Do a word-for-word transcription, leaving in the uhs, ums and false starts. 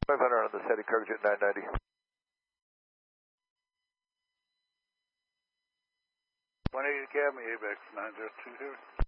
five hundred on the steady, cargo jet nine ninety. one eighty Academy, A B E X nine zero two zero.